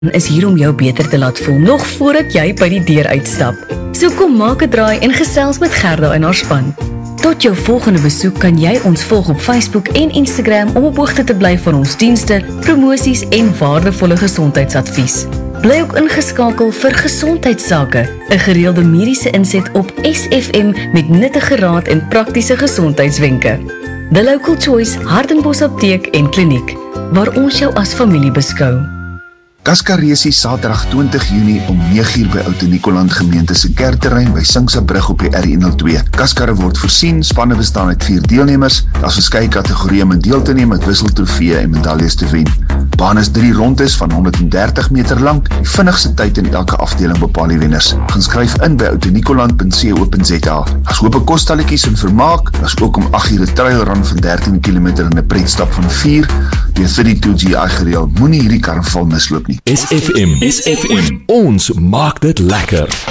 is hier om jou beter te laat voel, nog voordat jy by die deur uitstap. So kom maak 'n draai en gesels met Gerda en haar span. Tot jou volgende besoek kan jy ons volg op Facebook en Instagram om op hoogte te bly van ons dienste, promosies en waardevolle gesondheidsadvies. Bly ook ingeskakel vir Gesondheidsake, 'n gereelde mediese inset op SFM met nuttige raad en praktiese gesondheidswenke. The Local Choice, Hardenbos Apteek en Kliniek, waar ons jou as familie beskou. Kaskaresi Saterdag 20 Junie om 9 uur by Oud-Nikoland gemeente se kerkterrein by Singse brug op die R102. Kaskarre word voorsien, spanne bestaan uit 4 deelnemers. Daar's verskeie kategorieë om deel te neem met wisseltrofeeë en medaljes te wen. Baan is 3 rondes van 130 meter lank. Die vinnigste tyd in elke afdeling bepaal die wenners. Gaan skryf in by oudnikoland.co.za. As hoop kostalletjies en vermaak, as ook om 8 uur 'n trailrun van 13 km en 'n pretstap van 4 deur 32 GI gereël. Moenie hierdie karnaval misloop nie. SFM, ons maak dit lekker.